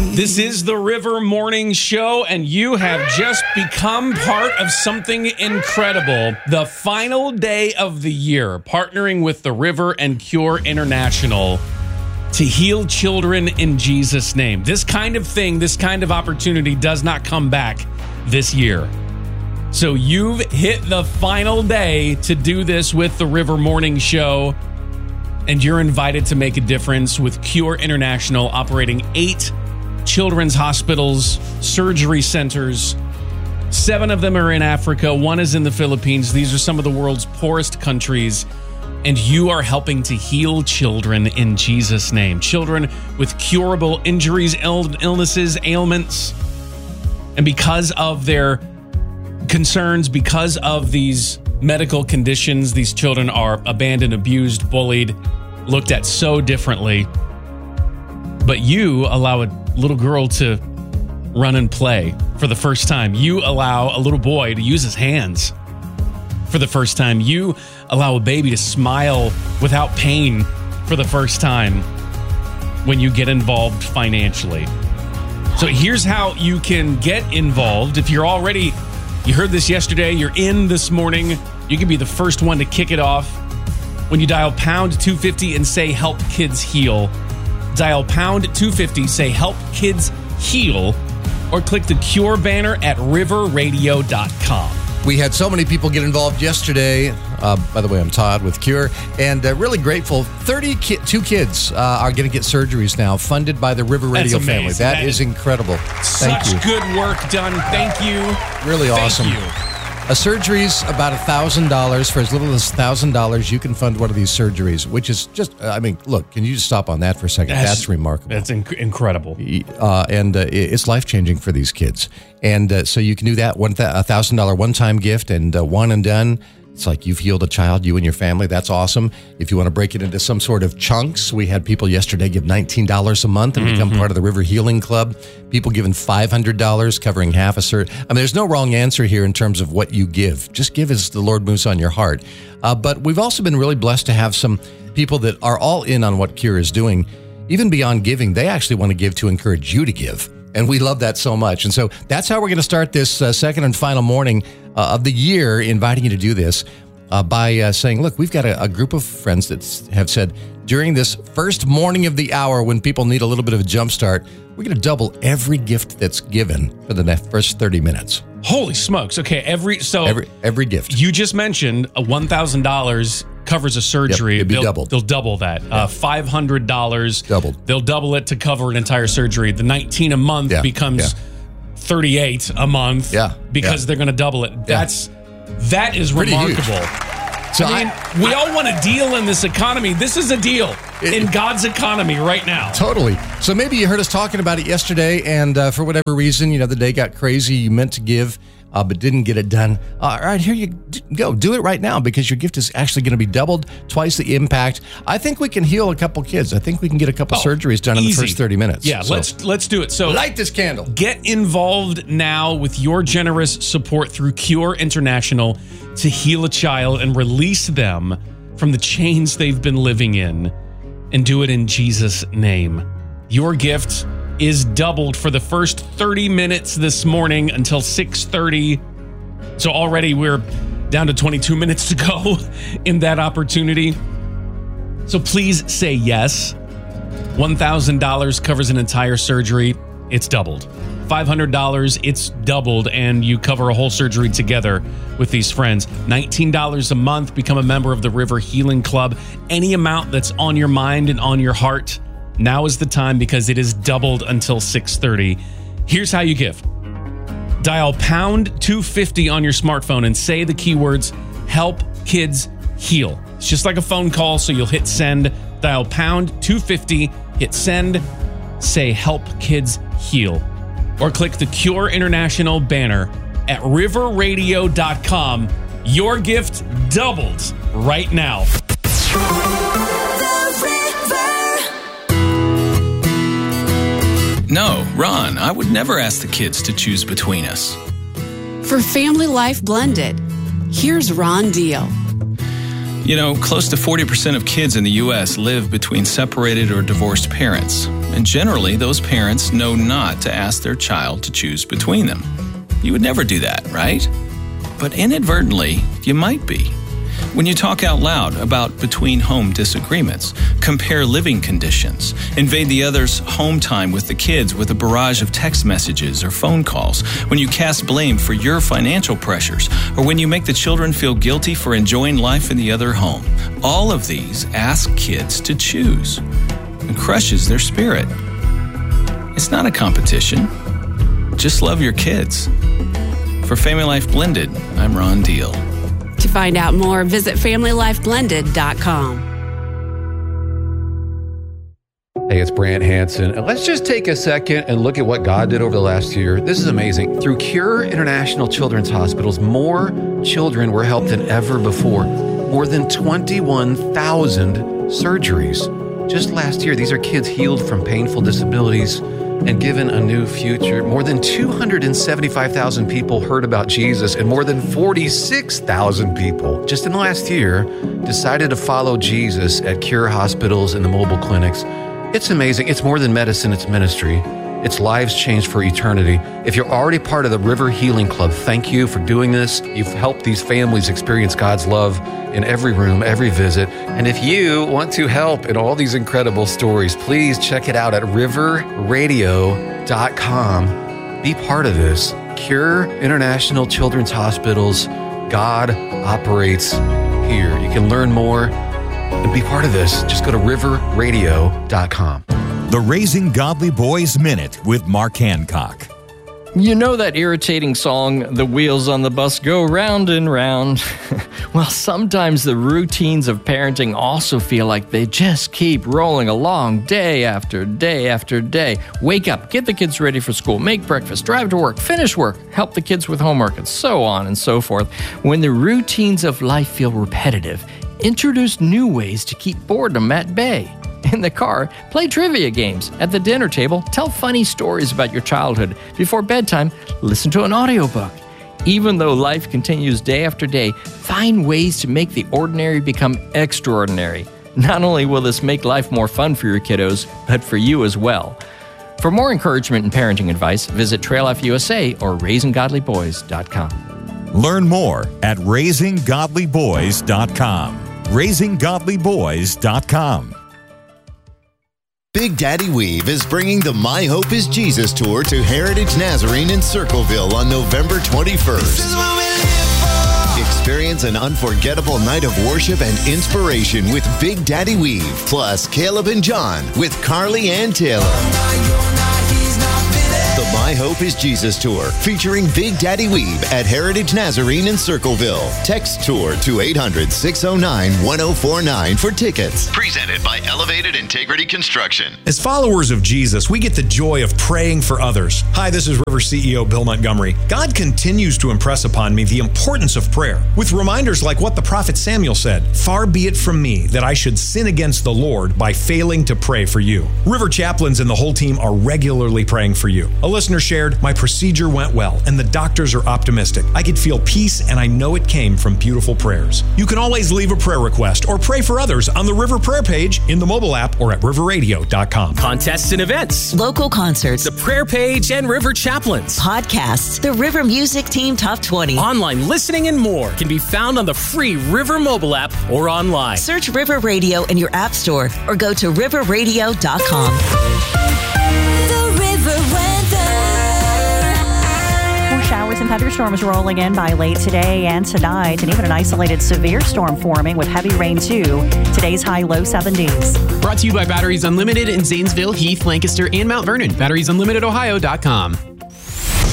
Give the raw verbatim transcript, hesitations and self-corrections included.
This is the River Morning Show, and you have just become part of something incredible. The final day of the year, partnering with the River and Cure International to heal children in Jesus' name. This kind of thing, this kind of opportunity does not come back this year. So you've hit the final day to do this with the River Morning Show, and you're invited to make a difference with Cure International, operating eight children's hospitals, surgery centers. Seven of them are in Africa. One is in the Philippines. These are some of the world's poorest countries. And you are helping to heal children in Jesus' name. Children with curable injuries, Ill- illnesses, ailments. And because of their concerns, because of these medical conditions, these children are abandoned, abused, bullied, looked at so differently. But you allow a little girl to run and play for the first time. You allow a little boy to use his hands for the first time. You allow a baby to smile without pain for the first time when you get involved financially. So here's how you can get involved. If you're already, you heard this yesterday, you're in this morning, you can be the first one to kick it off when you dial pound two fifty and say help kids heal. Dial pound two fifty, say help kids heal, or click the Cure banner at river radio dot com. We had so many people get involved yesterday. Uh, by the way, I'm Todd with Cure, and uh, really grateful. thirty-two kids uh, are going to get surgeries now, funded by the River Radio family. That, that is incredible. Thank Such you. good work done. Thank you. Really Thank awesome. You. A surgery's about one thousand dollars. For as little as one thousand dollars, you can fund one of these surgeries, which is just, uh, I mean, look, can you just stop on that for a second? That's, that's remarkable. That's inc- incredible. Uh, and uh, it's life-changing for these kids. And uh, so you can do that, one th- one thousand dollars one-time gift, and uh, one and done. It's like you've healed a child, you and your family. That's awesome. If you want to break it into some sort of chunks, we had people yesterday give nineteen dollars a month and mm-hmm. become part of the River Healing Club. People giving five hundred dollars, covering half a cert. I mean, there's no wrong answer here in terms of what you give. Just give as the Lord moves on your heart. Uh, but we've also been really blessed to have some people that are all in on what Cure is doing. Even beyond giving, they actually want to give to encourage you to give. And we love that so much. And so that's how we're going to start this uh, second and final morning uh, of the year, inviting you to do this uh, by uh, saying, look, we've got a, a group of friends that have said during this first morning of the hour when people need a little bit of a jump start, we're going to double every gift that's given for the next first thirty minutes. Holy smokes. Okay, every so every every gift. You just mentioned a one thousand dollars covers a surgery. Yep, it'd be they'll, doubled. They'll double that. Yeah. Uh, five hundred dollars. Doubled. They'll double it to cover an entire surgery. The nineteen a month yeah, becomes yeah. thirty-eight a month yeah, because yeah. they're going to double it. That's yeah. That is Pretty remarkable. Huge. So I mean, I, we I, all want a deal in this economy. This is a deal it, in God's economy right now. Totally. So maybe you heard us talking about it yesterday, and uh, for whatever reason, you know, the day got crazy. You meant to give, uh, but didn't get it done. All right, here you go. Do it right now because your gift is actually going to be doubled, twice the impact. I think we can heal a couple kids. I think we can get a couple oh, surgeries done easy. in the first thirty minutes. Yeah, so, let's let's do it. So light this candle. Get involved now with your generous support through Cure International to heal a child and release them from the chains they've been living in, and do it in Jesus' name. Your gift is doubled for the first thirty minutes this morning until six thirty. So already we're down to twenty-two minutes to go in that opportunity. So please say yes. one thousand dollars covers an entire surgery. It's doubled. five hundred dollars, it's doubled, and you cover a whole surgery together with these friends. nineteen dollars a month, become a member of the River Healing Club. Any amount that's on your mind and on your heart, now is the time because it is doubled until six thirty. Here's how you give. Dial pound two fifty on your smartphone and say the keywords help kids heal. It's just like a phone call, so you'll hit send. Dial pound two fifty, hit send, say help kids heal. Or click the Cure International banner at river radio dot com. Your gift doubled right now. No, Ron, I would never ask the kids to choose between us. For family life blended, here's Ron Deal. You know, close to forty percent of kids in the U S live between separated or divorced parents. And generally, those parents know not to ask their child to choose between them. You would never do that, right? But inadvertently, you might be. When you talk out loud about between-home disagreements, compare living conditions, invade the other's home time with the kids with a barrage of text messages or phone calls, when you cast blame for your financial pressures, or when you make the children feel guilty for enjoying life in the other home, all of these ask kids to choose and crushes their spirit. It's not a competition. Just love your kids. For Family Life Blended, I'm Ron Deal. To find out more, visit family life blended dot com. Hey, it's Brant Hansen, and let's just take a second and look at what God did over the last year. This is amazing. Through Cure International Children's Hospitals, more children were helped than ever before. More than twenty-one thousand surgeries. Just last year, these are kids healed from painful disabilities and given a new future. More than two hundred seventy-five thousand people heard about Jesus, and more than forty-six thousand people just in the last year decided to follow Jesus at Cure hospitals and the mobile clinics. It's amazing. It's more than medicine, it's ministry. It's lives changed for eternity. If you're already part of the River Healing Club, thank you for doing this. You've helped these families experience God's love in every room, every visit. And if you want to help in all these incredible stories, please check it out at river radio dot com. Be part of this. Cure International Children's Hospitals. God operates here. You can learn more and be part of this. Just go to river radio dot com. The Raising Godly Boys Minute with Mark Hancock. You know that irritating song, The Wheels on the Bus Go Round and Round? Well, sometimes the routines of parenting also feel like they just keep rolling along day after day after day. Wake up, get the kids ready for school, make breakfast, drive to work, finish work, help the kids with homework, and so on and so forth. When the routines of life feel repetitive, introduce new ways to keep boredom at bay. In the car, play trivia games. At the dinner table, tell funny stories about your childhood. Before bedtime, listen to an audiobook. Even though life continues day after day, find ways to make the ordinary become extraordinary. Not only will this make life more fun for your kiddos, but for you as well. For more encouragement and parenting advice, visit Trail Life U S A or raising godly boys dot com. Learn more at raising godly boys dot com. raising godly boys dot com. Big Daddy Weave is bringing the My Hope is Jesus tour to Heritage Nazarene in Circleville on November twenty-first. Experience an unforgettable night of worship and inspiration with Big Daddy Weave, plus Caleb and John with Carly Ann Taylor. The My Hope is Jesus Tour, featuring Big Daddy Weave at Heritage Nazarene in Circleville. Text tour to eight hundred, six oh nine, one oh four nine for tickets. Presented by Elevated Integrity Construction. As followers of Jesus, we get the joy of praying for others. Hi, this is River C E O Bill Montgomery. God continues to impress upon me the importance of prayer, with reminders like what the prophet Samuel said, "Far be it from me that I should sin against the Lord by failing to pray for you." River chaplains and the whole team are regularly praying for you. A listener shared, "My procedure went well, and the doctors are optimistic. I could feel peace, and I know it came from beautiful prayers." You can always leave a prayer request or pray for others on the River Prayer page, in the mobile app, or at river radio dot com. Contests and events, local concerts, the prayer page and River Chaplains, podcasts, the River Music Team Top twenty, online listening, and more can be found on the free River mobile app or online. Search River Radio in your app store or go to river radio dot com. The River Weather. Showers and thunderstorms rolling in by late today and tonight, and even an isolated severe storm forming with heavy rain too. Today's high low seventies. Brought to you by Batteries Unlimited in Zanesville, Heath, Lancaster, and Mount Vernon. batteries unlimited ohio dot com.